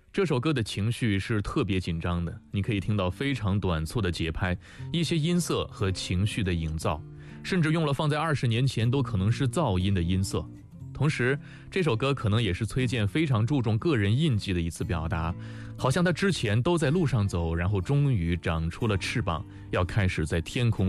这首歌的情绪是特别紧张的，你可以听到非常短促的节拍，一些音色和情绪的营造，甚至用了放在20年前都可能是噪音的音色。同时，这首歌可能也是崔健非常注重个人印记的一次表达，好像他之前都在路上走，然后终于长出了翅膀，要开始在天空